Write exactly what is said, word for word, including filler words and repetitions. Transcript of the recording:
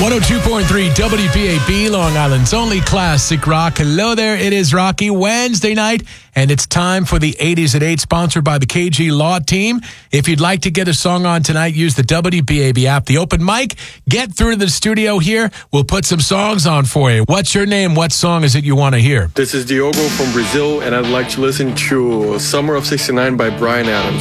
one oh two point three W P A B, Long Island's only classic rock. Hello there, it is Rocky Wednesday night, and it's time for the eighties at eight, sponsored by the K G Law Team. If you'd like to get a song on tonight, use the W P A B app, the open mic. Get through to the studio here. We'll put some songs on for you. What's your name? What song is it you want to hear? This is Diogo from Brazil, and I'd like to listen to Summer of sixty-nine by Bryan Adams.